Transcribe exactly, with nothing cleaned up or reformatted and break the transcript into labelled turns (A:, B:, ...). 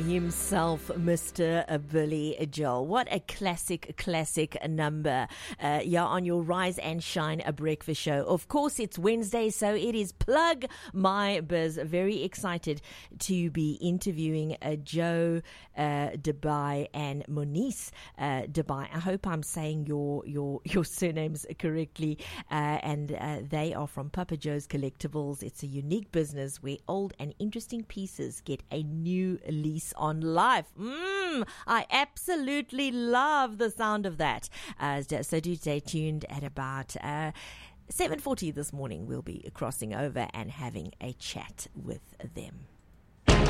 A: Himself, Mister Billy Joel. What a classic, classic number. Uh, yeah, on your Rise and Shine a breakfast show. Of course, it's Wednesday, so it is Plug My Biz. Very excited to be interviewing uh, Joe uh, Dubai and Moniece uh, Dubai. I hope I'm saying your your your surnames correctly. Uh, and uh, they are from Papa Joe's Collectibles. It's a unique business where old and interesting pieces get a new lease on life. Mm, I absolutely love the sound of that. Uh, so do stay tuned at about uh, seven forty this morning. We'll be crossing over and having a chat with them.